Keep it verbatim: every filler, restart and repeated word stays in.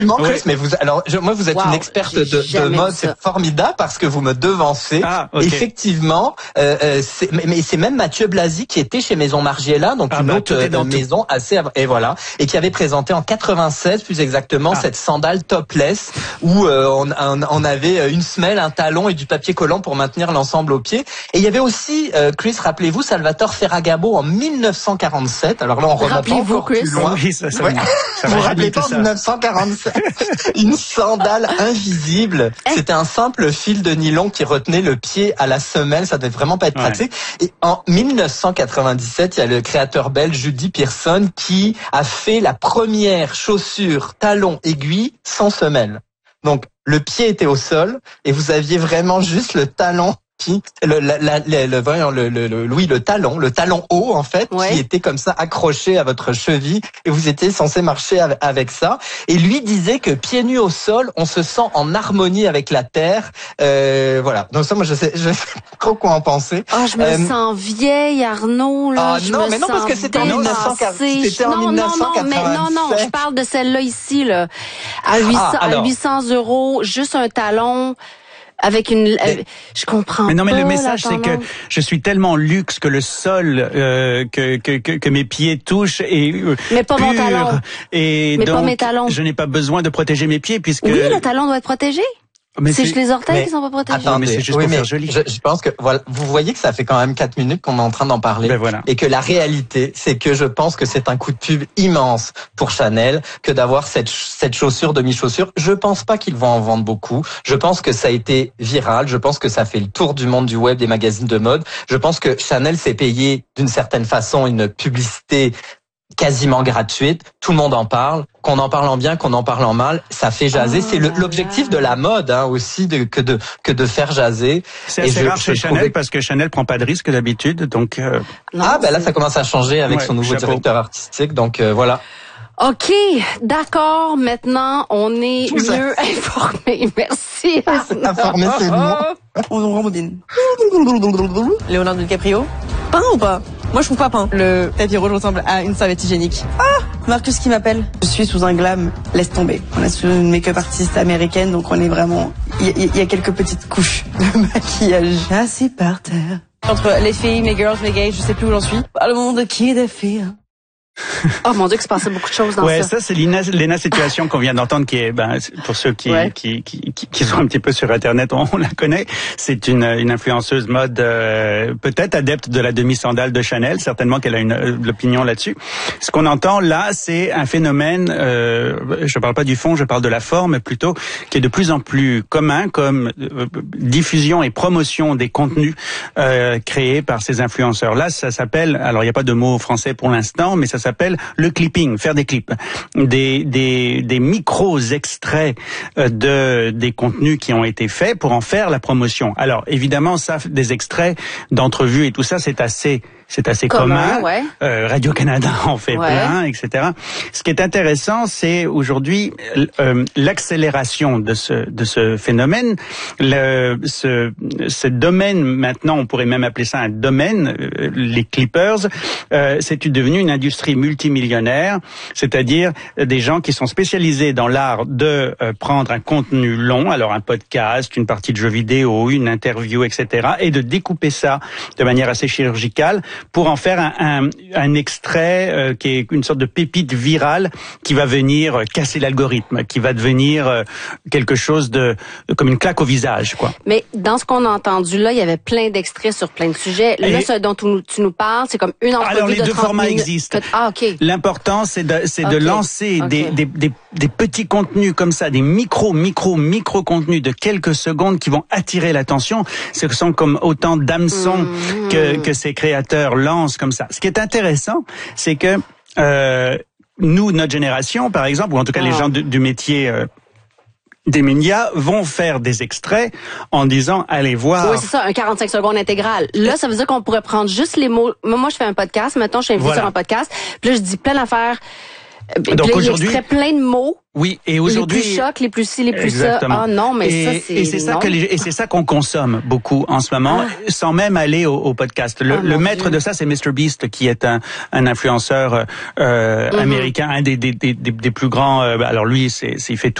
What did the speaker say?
Chris, ouais. mais vous, alors, je, moi, vous êtes wow, une experte de, de mode, c'est formidable parce que vous me devancez. Ah, okay. Effectivement, euh, euh, c'est, mais, mais c'est même Mathieu Blasi qui était chez Maison Margiela, donc ah, une bah, autre euh, maison tout. assez, et voilà, et qui avait présenté en quatre-vingt-seize, plus exactement, ah. cette sandale topless où euh, on, on, on avait une semelle, un talon et du papier collant pour maintenir l'ensemble au pied. Et il y avait aussi, euh, Chris, rappelez-vous, Salvatore Ferragamo en mille neuf cent quarante-sept. Alors là, on remonte encore Chris. plus loin. Oui, ça, ça, ouais. ça vous vous rappelez pas en mille neuf cent quarante-sept une sandale invisible. C'était un simple fil de nylon qui retenait le pied à la semelle. Ça devait vraiment pas être ouais. pratique. Et en mille neuf cent quatre-vingt-dix-sept, il y a le créateur belge Judy Pearson qui a fait la première chaussure talon aiguille sans semelle. Donc, le pied était au sol et vous aviez vraiment juste le talon qui, le, la, la, le, le, le, le, oui, le talon, le talon haut, en fait, ouais. qui était comme ça accroché à votre cheville et vous étiez censé marcher avec ça. Et lui disait que pieds nus au sol, on se sent en harmonie avec la terre. Euh, voilà. Donc ça, moi, je sais, je sais pas trop quoi en penser. Oh, je me euh, sens vieille, Arnaud, là. Ah, je non, me mais non, sens parce que c'était en mille neuf cent quarante. C'était en non, mille neuf cent quatre-vingt-sept. Non, non, mais non, non, je parle de celle-là ici, là. À huit cents, ah, à huit cents euros, juste un talon. Avec une, mais, je comprends. Mais non, mais pas, le message c'est que je suis tellement luxe que le sol euh, que, que que que mes pieds touchent est euh, mais pas pur, mon talon. Et mais donc pas mes talons. Je n'ai pas besoin de protéger mes pieds puisque. Oui, le talon doit être protégé. Mais c'est juste les orteils mais, qui sont pas protégés. Attendez, mais c'est juste oui, pour mais faire joli. Je, je pense que voilà, vous voyez que ça fait quand même quatre minutes qu'on est en train d'en parler, ben voilà. et que la réalité, c'est que je pense que c'est un coup de pub immense pour Chanel que d'avoir cette cette chaussure demi-chaussure. Je pense pas qu'ils vont en vendre beaucoup. Je pense que ça a été viral. Je pense que ça fait le tour du monde du web, des magazines de mode. Je pense que Chanel s'est payé d'une certaine façon une publicité quasiment gratuite, tout le monde en parle, qu'on en parle en bien, qu'on en parle en mal, ça fait jaser. Oh, c'est le, l'objectif de la mode hein, aussi de, que de que de faire jaser. C'est assez je, rare chez Chanel trouvais... parce que Chanel prend pas de risque d'habitude, donc. Euh... Non, ah ben c'est... là ça commence à changer avec ouais, son nouveau chapeau. directeur artistique, donc euh, voilà. OK, d'accord. Maintenant, on est Tout mieux ça. informés. Merci. Informé, c'est bon. On rembobine. Leonardo DiCaprio. Peint ou pas? Moi, je trouve pas peint. Le tapis rouge ressemble à une serviette hygiénique. Ah, Marcus qui m'appelle. Je suis sous un glam. Laisse tomber. On est sous une make-up artiste américaine, donc on est vraiment. Il y, y a quelques petites couches de maquillage. Assis par terre. Entre les filles, mes girls, mes gays, je sais plus où j'en suis. Pas le monde qui défie. Oh mon Dieu, que se passait beaucoup de choses dans ouais, ça. Ouais, ça c'est Lena, Lena Situation qu'on vient d'entendre, qui est, ben, pour ceux qui, ouais. qui, qui, qui, qui sont un petit peu sur Internet, on, on la connaît. C'est une, une influenceuse mode, euh, peut-être adepte de la demi-sandale de Chanel. Certainement qu'elle a une, euh, l'opinion là-dessus. Ce qu'on entend là, c'est un phénomène. Euh, je parle pas du fond, je parle de la forme plutôt, qui est de plus en plus commun comme euh, diffusion et promotion des contenus euh, créés par ces influenceurs. Là, ça s'appelle. Alors, il n'y a pas de mot français pour l'instant, mais ça s'appelle le clipping, faire des clips, des des des micros extraits de des contenus qui ont été faits pour en faire la promotion. Alors évidemment, ça, des extraits d'entrevues et tout ça, c'est assez c'est assez commun. commun. Ouais. Euh, Radio-Canada en fait ouais. plein, et cetera. Ce qui est intéressant, c'est aujourd'hui euh, l'accélération de ce de ce phénomène. Le, ce, ce domaine, maintenant, on pourrait même appeler ça un domaine, euh, les clippers, euh, c'est devenu une industrie multimillionnaire, c'est-à-dire des gens qui sont spécialisés dans l'art de euh, prendre un contenu long, alors un podcast, une partie de jeu vidéo, une interview, et cetera, et de découper ça de manière assez chirurgicale pour en faire un, un, un extrait euh, qui est une sorte de pépite virale qui va venir euh, casser l'algorithme, qui va devenir euh, quelque chose de comme une claque au visage, quoi. Mais dans ce qu'on a entendu là, il y avait plein d'extraits sur plein de sujets. Là, et... ce dont tu, tu nous parles, c'est comme une entrevue Alors, les de deux formats minutes. existent. Ah, ok. L'important, c'est de, c'est okay. de lancer okay. des, des, des, des petits contenus comme ça, des micro, micro, micro contenus de quelques secondes qui vont attirer l'attention. Ce sont comme autant d'hameçons mmh. que, que ces créateurs lancent comme ça. Ce qui est intéressant, c'est que euh, nous, notre génération, par exemple, ou en tout cas oh. les gens du, du métier euh, des médias, vont faire des extraits en disant allez voir. Oui, c'est ça, un quarante-cinq secondes intégral. Là, ça veut dire qu'on pourrait prendre juste les mots. Moi, je fais un podcast. Maintenant, je suis invitée voilà. sur un podcast. Puis là, je dis plein d'affaires. Donc là, aujourd'hui, plein de mots. Oui, et aujourd'hui les plus chocs, les plus ci, les plus exactement. ça. Ah non, mais et, ça c'est et c'est ça que les, et c'est ça qu'on consomme beaucoup en ce moment, ah. sans même aller au, au podcast. Le, ah, le maître Dieu. de ça, c'est MrBeast, qui est un, un influenceur euh, mm-hmm. américain, un des, des, des, des plus grands. Euh, alors lui, c'est, c'est il fait tout.